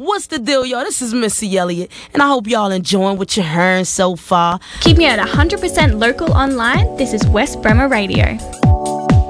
What's the deal, y'all? This is Missy Elliott, and I hope y'all enjoying what you're hearing so far. Keeping it 100% local online, this is West Bremer Radio.